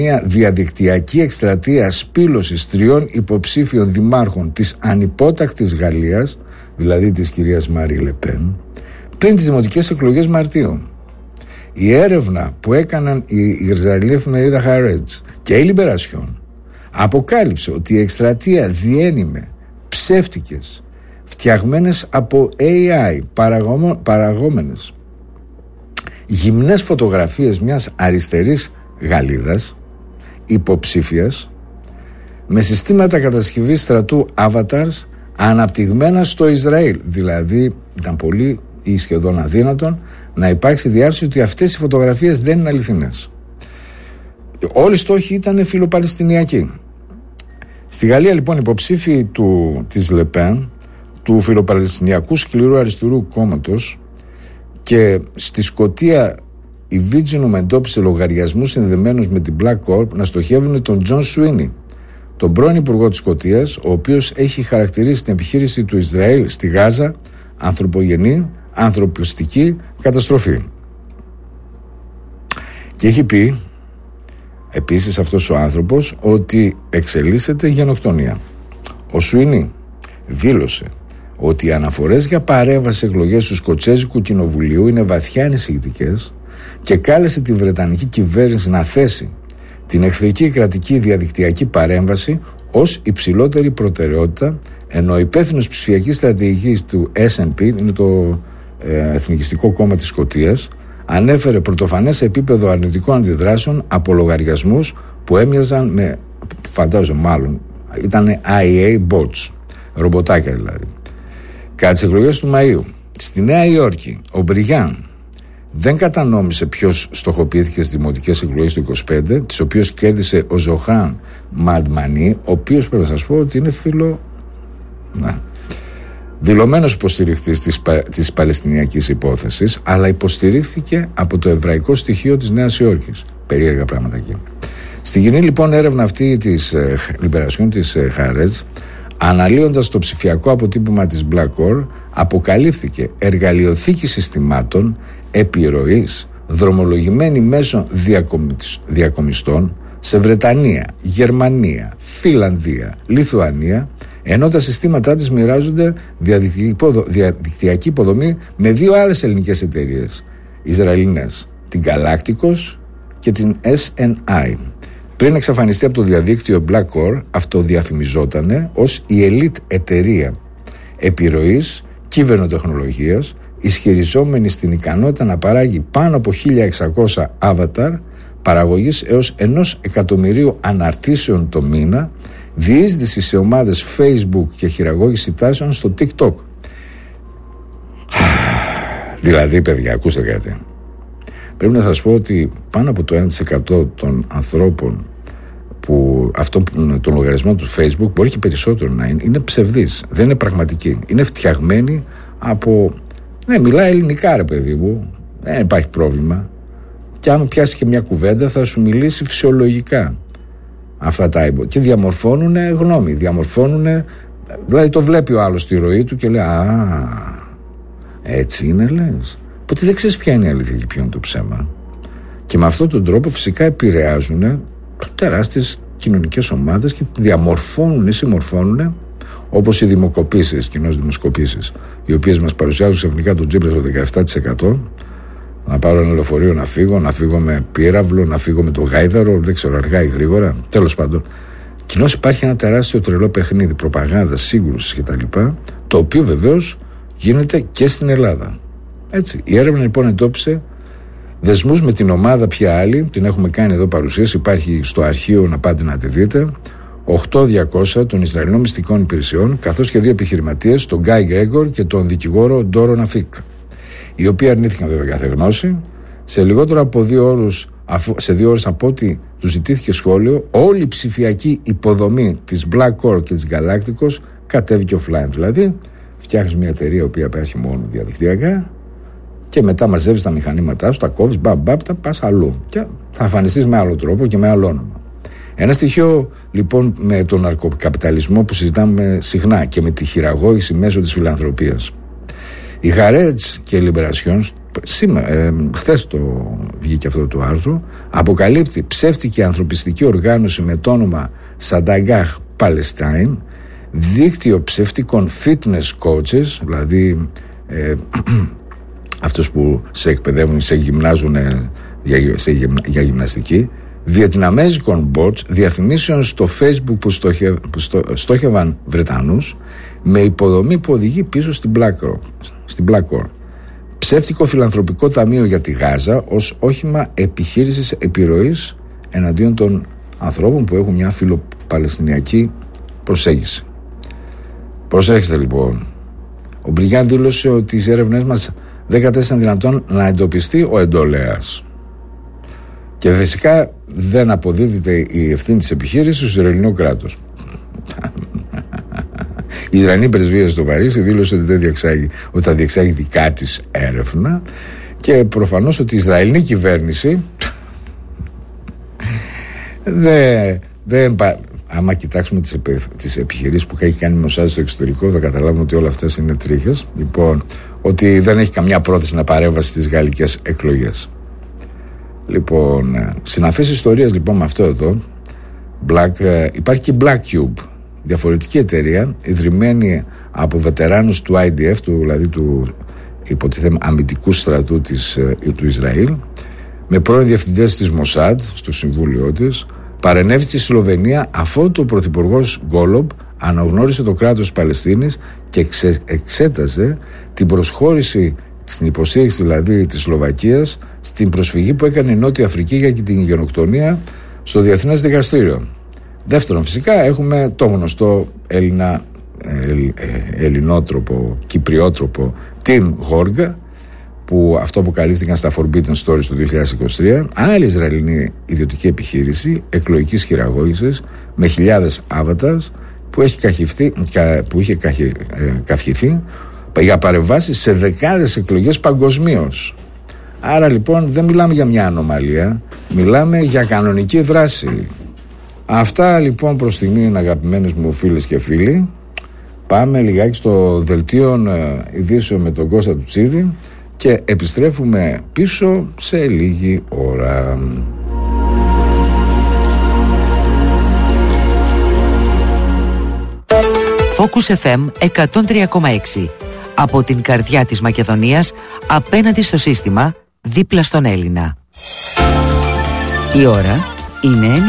μια διαδικτυακή εκστρατεία σπήλωσης 3 υποψήφιων δημάρχων της ανυπότακτης Γαλλίας, δηλαδή της κυρίας Μαρί Λεπέν, πριν τις δημοτικές εκλογές Μαρτίου. Η έρευνα που έκαναν η Ισραηλινή εφημερίδα Haaretz και η Libération αποκάλυψε ότι η εκστρατεία διένυμε ψεύτικες, φτιαγμένες από AI παραγόμενες γυμνές φωτογραφίες μιας αριστερής Γαλλίδας υποψήφιας με συστήματα κατασκευής στρατού avatars αναπτυγμένα στο Ισραήλ. Δηλαδή ήταν πολύ ή σχεδόν αδύνατον να υπάρξει διάρρηση ότι αυτές οι φωτογραφίες δεν είναι αληθινές. Όλοι οι στόχοι ήταν φιλοπαλαιστινιακοί. Στη Γαλλία λοιπόν υποψήφοι της Λεπέν, του φιλοπαλαιστινιακού σκληρού αριστερού κόμματος, και στη Σκωτία η Βίτζινο εντόπισε λογαριασμούς συνδεμένους με την Black Corp να στοχεύουν τον Τζον Σουίνι, τον πρώην υπουργό της Σκωτίας, ο οποίος έχει χαρακτηρίσει την επιχείρηση του Ισραήλ στη Γάζα ανθρωπογενή, ανθρωπιστική καταστροφή. Και έχει πει επίσης αυτός ο άνθρωπος ότι εξελίσσεται γενοκτονία. Ο Σουίνι δήλωσε ότι οι αναφορές για παρέμβαση σε εκλογές του Σκοτσέζικου Κοινοβουλίου είναι βαθιά ανησυχητικές και κάλεσε τη Βρετανική κυβέρνηση να θέσει την εχθρική κρατική διαδικτυακή παρέμβαση ως υψηλότερη προτεραιότητα, ενώ ο υπεύθυνος ψηφιακής στρατηγικής του SNP, είναι το Εθνικιστικό Κόμμα της Σκωτίας, ανέφερε πρωτοφανές σε επίπεδο αρνητικών αντιδράσεων από λογαριασμούς που έμοιαζαν με, φαντάζομαι μάλλον, ήταν IA bots, ρομποτάκια δηλαδή. Κατά τις εκλογές του Μαΐου, στη Νέα Υόρκη, ο Μπριγιάν δεν κατανόμησε ποιος στοχοποιήθηκε στις δημοτικές εκλογές του 25, τις οποίες κέρδισε ο Ζωχάν Μαντμανί, ο οποίος πρέπει να σας πω ότι είναι δηλωμένος υποστηριχτής της παλαιστινιακής υπόθεσης, αλλά υποστηρίχθηκε από το εβραϊκό στοιχείο της Νέας Υόρκης. Περίεργα πράγματα εκεί. Στην κοινή λοιπόν έρευνα αυτή της Libération της Haaretz, αναλύοντας το ψηφιακό αποτύπωμα της Black Corp, αποκαλύφθηκε εργαλειοθήκη συστημάτων επιρροής δρομολογημένη μέσω διακομιστών σε Βρετανία, Γερμανία, Φινλανδία, Λιθουανία, ενώ τα συστήματά της μοιράζονται διαδικτυακή υποδομή με 2 άλλες ελληνικές εταιρείες Ισραηλινές, την Galacticos και την SNI. Πριν εξαφανιστεί από το διαδίκτυο, Black Corp αυτοδιαφημιζότανε ως η elite εταιρεία επιρροής κυβερνοτεχνολογίας, ισχυριζόμενη στην ικανότητα να παράγει πάνω από 1.600 avatar παραγωγής έως 1.000.000 αναρτήσεων το μήνα, διείσδυση σε ομάδες Facebook και χειραγώγηση τάσεων στο TikTok. Δηλαδή, παιδιά, ακούστε κάτι. Πρέπει να σας πω ότι πάνω από το 1% των ανθρώπων που τον λογαριασμό του Facebook, μπορεί και περισσότερο να είναι ψευδής, δεν είναι πραγματική. Είναι φτιαγμένη από... Ναι, μιλάει ελληνικά ρε παιδί μου, δεν υπάρχει πρόβλημα. Και αν πιάσει και μια κουβέντα θα σου μιλήσει φυσιολογικά. Αυτά τα και διαμορφώνουν γνώμη, δηλαδή το βλέπει ο άλλος στη ροή του και λέει έτσι είναι λες. Οπότε δεν ξέρεις ποια είναι η αλήθεια και ποιο είναι το ψέμα. Και με αυτόν τον τρόπο φυσικά επηρεάζουν τεράστιες κοινωνικές ομάδες και διαμορφώνουν ή συμμορφώνουν, όπως οι δημοσκοπήσεις, κοινώς δημοσκοπήσεις, οι οποίες μας παρουσιάζουν ξαφνικά τον Τζίπρα στο 17%. Να πάρω ένα λεωφορείο να φύγω με πύραυλο, να φύγω με το γάιδαρο, δεν ξέρω, αργά ή γρήγορα. Τέλος πάντων, κοινώς υπάρχει ένα τεράστιο τρελό παιχνίδι προπαγάνδας, σύγκρουσης κτλ., το οποίο βεβαίως γίνεται και στην Ελλάδα. Έτσι. Η έρευνα λοιπόν εντόπισε δεσμούς με την ομάδα πια άλλη, την έχουμε κάνει εδώ παρουσίαση, υπάρχει στο αρχείο να πάτε να τη δείτε. 8.200 των Ισραηλινών μυστικών υπηρεσιών, καθώς και 2 επιχειρηματίες, τον Γκάι Γκρέγκορ και τον δικηγόρο Ντόρο Ναφίκ, οι οποίοι αρνήθηκαν βέβαια κάθε γνώση. Σε λιγότερο από 2 ώρες από ό,τι του ζητήθηκε σχόλιο, όλη η ψηφιακή υποδομή της Black Corp και της Galacticos κατέβηκε offline. Δηλαδή, φτιάχνεις μια εταιρεία η οποία πέρασε μόνο διαδικτυακά και μετά μαζεύεις τα μηχανήματά σου, τα κόβεις, τα πας αλλού και θα εμφανιστείς με άλλο τρόπο και με άλλο όνομα. Ένα στοιχείο λοιπόν με τον ναρκοκαπιταλισμό που συζητάμε συχνά και με τη χειραγώγηση μέσω της φιλανθρωπίας. Η Haaretz και η Libération χθες το βγήκε αυτό το άρθρο, αποκαλύπτει ψεύτικη ανθρωπιστική οργάνωση με το όνομα Σανταγκάχ Παλαιστάιν, δίκτυο ψεύτικων fitness coaches, δηλαδή αυτούς που σε εκπαιδεύουν, σε γυμνάζουν για γυμναστική, βιετναμέζικων bots, διαφημίσεων στο Facebook που στόχευαν Βρετανούς, με υποδομή που οδηγεί πίσω στην BlackRock. Ψεύτικο φιλανθρωπικό ταμείο για τη Γάζα ως όχημα επιχείρησης επιρροής εναντίον των ανθρώπων που έχουν μια φιλοπαλαιστινιακή προσέγγιση. Προσέξτε λοιπόν, ο Μπριγιάν δήλωσε ότι οι έρευνες μας δεν κατέστησαν δυνατόν να εντοπιστεί ο εντολέας. Και φυσικά δεν αποδίδεται η ευθύνη της επιχείρησης στο Ισραηλινό κράτος. Η Ισραηλινή πρεσβεία στο Παρίσι δήλωσε ότι θα διεξάγει δικά της έρευνα, και προφανώς ότι η Ισραηλινή κυβέρνηση άμα κοιτάξουμε τις επιχειρήσεις που έχει κάνει η Μοσάντ στο εξωτερικό, θα καταλάβουμε ότι όλα αυτές είναι τρίχες. Λοιπόν, ότι δεν έχει καμιά πρόθεση να παρέμβαση στις γαλλικές εκλογές. Λοιπόν, συναφής ιστορίας λοιπόν με αυτό εδώ, υπάρχει και η Black Cube, διαφορετική εταιρεία ιδρυμένη από βετεράνους του IDF, δηλαδή του υποτίθεται αμυντικού στρατού του Ισραήλ, με πρώην διευθυντές της Μοσάντ στο συμβούλιο της. Παρενέβη στη Σλοβενία αφού ο πρωθυπουργός Γκόλομπ αναγνώρισε το κράτος της Παλαιστίνης και εξέταζε την προσχώρηση στην υποστήριξη δηλαδή της Σλοβακίας στην προσφυγή που έκανε η Νότια Αφρική για την γενοκτονία στο Διεθνές Δικαστήριο. Δεύτερον, φυσικά έχουμε το γνωστό ελληνότροπο, κυπριότροπο Tim Horga, που αυτό αποκαλύφθηκαν στα Forbidden Stories το 2023, άλλη Ισραηλινή ιδιωτική επιχείρηση εκλογικής χειραγώγησης με χιλιάδες avatars που είχε καυχηθεί για παρεμβάσεις σε δεκάδες εκλογές παγκοσμίως. Άρα λοιπόν δεν μιλάμε για μια ανομαλία, μιλάμε για κανονική δράση. Αυτά λοιπόν προς στιγμήν, αγαπημένες μου φίλες και φίλοι. Πάμε λιγάκι στο δελτίο ειδήσεων με τον Κώστα του Τσίδη και επιστρέφουμε πίσω σε λίγη ώρα. Focus FM 103,6. Από την καρδιά της Μακεδονίας, απέναντι στο σύστημα, δίπλα στον Έλληνα. Η ώρα είναι 9.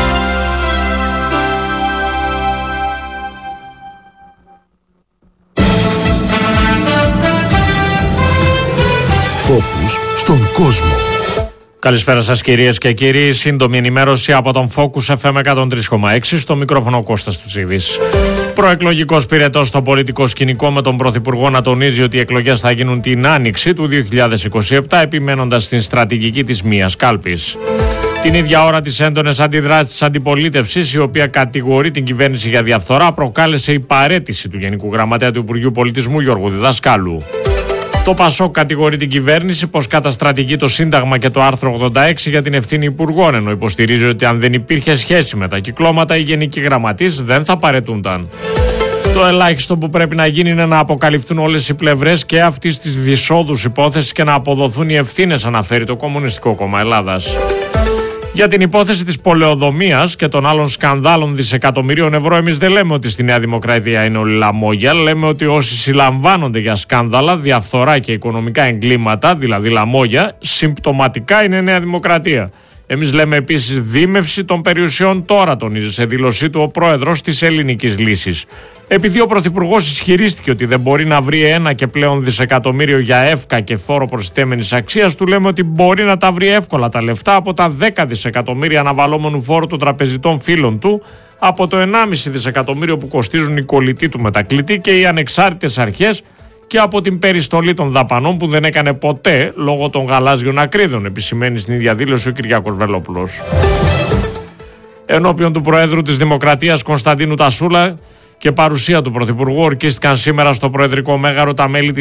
Focus στον κόσμο. Καλησπέρα σας κυρίες και κύριοι. Σύντομη ενημέρωση από τον Focus FM 103,6. Στο μικρόφωνο ο Κώστας Τουτσίδης. Προεκλογικός πυρετός στο πολιτικό σκηνικό, με τον Πρωθυπουργό να τονίζει ότι οι εκλογές θα γίνουν την Άνοιξη του 2027, επιμένοντας στην στρατηγική της μίας κάλπης. Την ίδια ώρα, τις έντονες αντιδράσεις της αντιπολίτευσης, η οποία κατηγορεί την κυβέρνηση για διαφθορά, προκάλεσε η παραίτηση του Γενικού Γραμματέα του Υπουργείου Πολιτισμού Γιώργου Διδασκάλου. Το ΠΑΣΟΚ κατηγορεί την κυβέρνηση πως καταστρατηγεί το Σύνταγμα και το άρθρο 86 για την ευθύνη υπουργών, ενώ υποστηρίζει ότι αν δεν υπήρχε σχέση με τα κυκλώματα, οι γενικοί γραμματείς δεν θα παραιτούνταν. Το ελάχιστο που πρέπει να γίνει είναι να αποκαλυφθούν όλες οι πλευρές και αυτής της δυσόδους υπόθεσης και να αποδοθούν οι ευθύνες, αναφέρει το Κομμουνιστικό Κόμμα Ελλάδας. Για την υπόθεση της πολεοδομίας και των άλλων σκανδάλων δισεκατομμυρίων ευρώ, εμείς δεν λέμε ότι στη Νέα Δημοκρατία είναι όλοι λαμόγια. Λέμε ότι όσοι συλλαμβάνονται για σκάνδαλα, διαφθορά και οικονομικά εγκλήματα, δηλαδή λαμόγια, συμπτωματικά είναι Νέα Δημοκρατία. Εμείς λέμε επίσης δίμευση των περιουσιών τώρα, τονίζει σε δήλωσή του ο πρόεδρος της Ελληνικής Λύσης. Επειδή ο Πρωθυπουργός ισχυρίστηκε ότι δεν μπορεί να βρει ένα και πλέον δισεκατομμύριο για εύκα και φόρο προστιθέμενης αξίας, του λέμε ότι μπορεί να τα βρει εύκολα τα λεφτά από τα 10 δισεκατομμύρια αναβαλώμενου φόρου των τραπεζιτών φίλων του, από το 1,5 δισεκατομμύριο που κοστίζουν οι κολλητοί του μετακλητοί και οι ανεξάρτητες αρχές, και από την περιστολή των δαπανών που δεν έκανε ποτέ λόγω των γαλάζιων ακρίδων, επισημαίνει στην ίδια δήλωση ο Κυριάκος Βελόπουλος. Ενώπιον του Προέδρου της Δημοκρατίας Κωνσταντίνου Τασούλα και παρουσία του Πρωθυπουργού, ορκίστηκαν σήμερα στο Προεδρικό Μέγαρο τα μέλη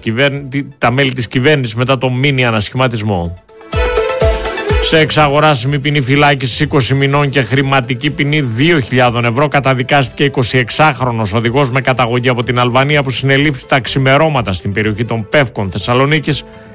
της κυβέρνησης μετά τον μίνι ανασχηματισμό. Σε εξαγοράσιμη ποινή φυλάκισης 20 μηνών και χρηματική ποινή 2.000 ευρώ καταδικάστηκε 26χρονος οδηγός με καταγωγή από την Αλβανία που συνελήφθη τα ξημερώματα στην περιοχή των Πεύκων Θεσσαλονίκης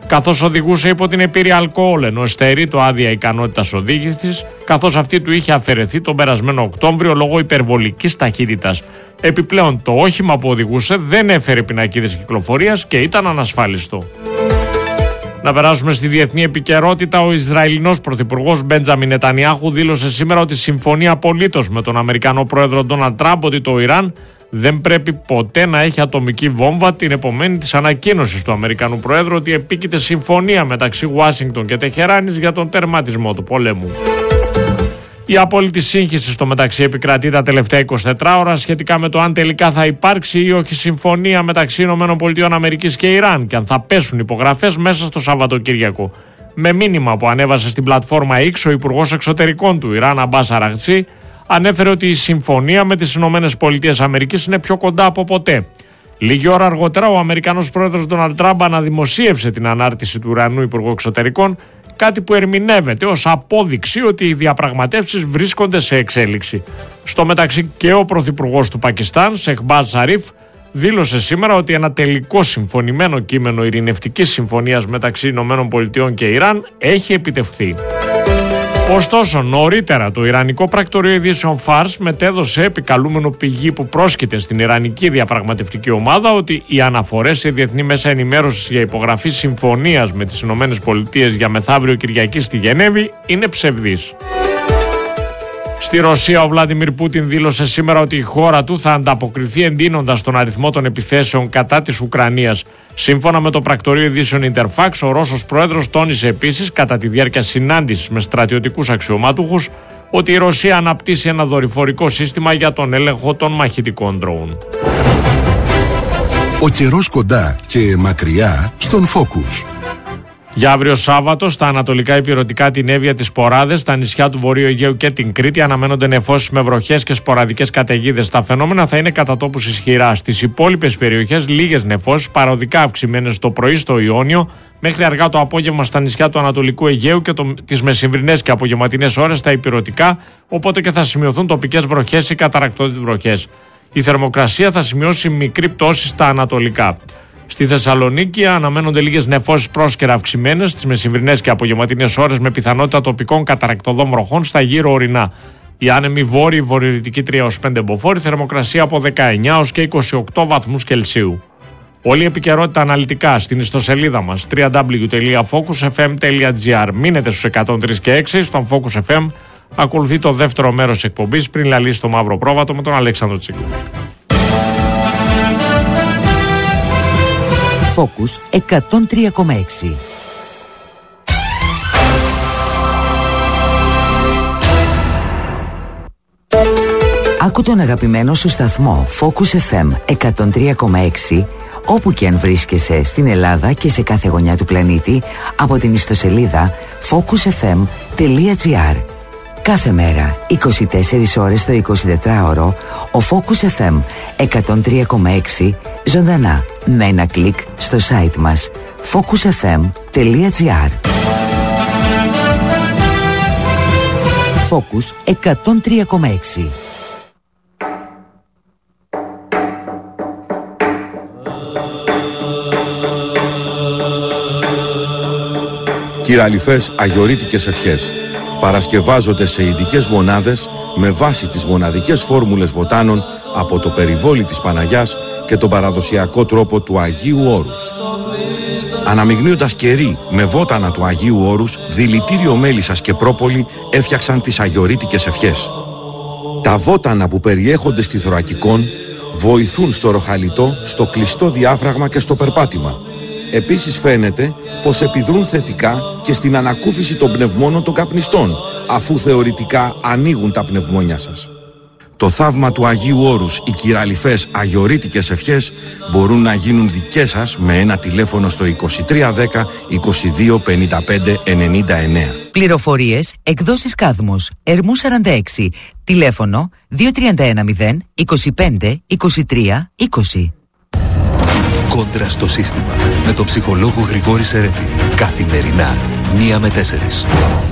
καθώς οδηγούσε υπό την επίρρεια αλκοόλ, ενώ στερεί το άδεια ικανότητας οδήγησης, καθώς αυτή του είχε αφαιρεθεί τον περασμένο Οκτώβριο λόγω υπερβολικής ταχύτητας. Επιπλέον, το όχημα που οδηγούσε δεν έφερε πινακίδες κυκλοφορίας και ήταν ανασφάλιστο. Να περάσουμε στη διεθνή επικαιρότητα. Ο Ισραηλινός πρωθυπουργός Μπέντζαμιν Νετανιάχου δήλωσε σήμερα ότι συμφωνεί απολύτως με τον Αμερικανό πρόεδρο Ντόναλντ Τραμπ ότι το Ιράν δεν πρέπει ποτέ να έχει ατομική βόμβα, την επομένη της ανακοίνωσης του Αμερικανού Προέδρου ότι επίκειται συμφωνία μεταξύ Ουάσιγκτον και Τεχεράνης για τον τερματισμό του πολέμου. Η απόλυτη σύγχυση στο μεταξύ επικρατεί τα τελευταία 24 ώρα σχετικά με το αν τελικά θα υπάρξει ή όχι συμφωνία μεταξύ ΗΠΑ και Ιράν και αν θα πέσουν υπογραφές μέσα στο Σαββατοκύριακο. Με μήνυμα που ανέβασε στην πλατφόρμα X, ο Υπουργός Εξωτερικών του Ιράν, Αμπάς Αραγτσί, ανέφερε ότι η συμφωνία με τις ΗΠΑ είναι πιο κοντά από ποτέ. Λίγη ώρα αργότερα, ο Αμερικανός πρόεδρος Ντόναλντ Τραμπ αναδημοσίευσε την ανάρτηση του Ιρανού Υπουργού Εξωτερικών, κάτι που ερμηνεύεται ως απόδειξη ότι οι διαπραγματεύσεις βρίσκονται σε εξέλιξη. Στο μεταξύ, και ο πρωθυπουργός του Πακιστάν, Σεχμπάζ Σαρίφ, δήλωσε σήμερα ότι ένα τελικό συμφωνημένο κείμενο ειρηνευτικής συμφωνίας μεταξύ ΗΠΑ και Ιράν έχει επιτευχθεί. Ωστόσο, νωρίτερα το Ιρανικό Πρακτορείο Ειδήσεων Φάρς μετέδωσε επικαλούμενο πηγή που πρόσκειται στην Ιρανική διαπραγματευτική ομάδα ότι οι αναφορές σε διεθνή μέσα ενημέρωσης για υπογραφή συμφωνίας με τις ΗΠΑ για μεθαύριο Κυριακή στη Γενέβη είναι ψευδείς. Στη Ρωσία, ο Βλάντιμιρ Πούτιν δήλωσε σήμερα ότι η χώρα του θα ανταποκριθεί εντείνοντας τον αριθμό των επιθέσεων κατά της Ουκρανίας. Σύμφωνα με το πρακτορείο ειδήσεων Ιντερφάξ, ο Ρώσος πρόεδρος τόνισε επίσης κατά τη διάρκεια συνάντησης με στρατιωτικούς αξιωμάτουχους ότι η Ρωσία αναπτύσσει ένα δορυφορικό σύστημα για τον έλεγχο των μαχητικών ντρόουν. Ο καιρός κοντά και μακριά στον Focus. Για αύριο Σάββατο, στα ανατολικά ηπειρωτικά, την Εύβοια, τις Ποράδες, στα νησιά του Βορείου Αιγαίου και την Κρήτη αναμένονται νεφώσεις με βροχές και σποραδικές καταιγίδες. Τα φαινόμενα θα είναι κατά τόπους ισχυρά. Στις υπόλοιπες περιοχές λίγες νεφώσεις, παροδικά αυξημένες το πρωί στο Ιόνιο, μέχρι αργά το απόγευμα στα νησιά του Ανατολικού Αιγαίου και τις μεσημβρινές και απογευματινές ώρες στα ηπειρωτικά, οπότε και θα σημειωθούν τοπικές βροχές ή καταρρακτώδεις βροχές. Η θερμοκρασία θα σημειώσει μικρή πτώση στα ανατολικά. Στη Θεσσαλονίκη αναμένονται λίγες νεφώσεις πρόσκαιρα αυξημένες στις μεσημβρινές και απογευματινές ώρες με πιθανότητα τοπικών καταρρακτωδών βροχών στα γύρω ορεινά. Η άνεμη βόρειο-βορειοδυτική 3-5 μποφόρ, θερμοκρασία από 19 έως και 28 βαθμούς Κελσίου. Όλη η επικαιρότητα αναλυτικά στην ιστοσελίδα μας www.focusfm.gr. Μείνετε στους 103 και 6 στον Focus FM. Ακολουθεί το δεύτερο μέρος της εκπομπής πριν λαλεί στο Μαύρο Πρόβατο με τον Αλέξανδρο Τσίκλου. Focus 103,6. Άκου τον αγαπημένο σου σταθμό Focus FM 103,6 όπου και αν βρίσκεσαι στην Ελλάδα και σε κάθε γωνιά του πλανήτη από την ιστοσελίδα focusfm.gr. Κάθε μέρα, 24 ώρες το 24ωρο, ο Focus FM 103,6 ζωντανά με ένα κλικ στο site μας focusfm.gr. Focus 103,6. Κυραλιφές αγιορείτικες ευχές παρασκευάζονται σε ειδικές μονάδες με βάση τις μοναδικές φόρμουλες βοτάνων από το περιβόλι της Παναγιάς και τον παραδοσιακό τρόπο του Αγίου Όρους. Αναμειγνύοντας κερί με βότανα του Αγίου Όρους, δηλητήριο μέλισσας και πρόπολη έφτιαξαν τις αγιορείτικες ευχές. Τα βότανα που περιέχονται στη θωρακικόν βοηθούν στο ροχαλιτό, στο κλειστό διάφραγμα και στο περπάτημα. Επίσης φαίνεται πως επιδρούν θετικά και στην ανακούφιση των πνευμόνων των καπνιστών, αφού θεωρητικά ανοίγουν τα πνευμόνια σας. Το θαύμα του Αγίου Όρους, οι κυραλιφές αγιορείτικες ευχές μπορούν να γίνουν δικές σας με ένα τηλέφωνο στο 2310 22 55 99. Πληροφορίες, εκδόσεις Κάδμος, Ερμού 46, τηλέφωνο 2310 25 23 20. Κόντρα στο σύστημα με τον ψυχολόγο Γρηγόρη Σερέτη. Καθημερινά 1 με 4.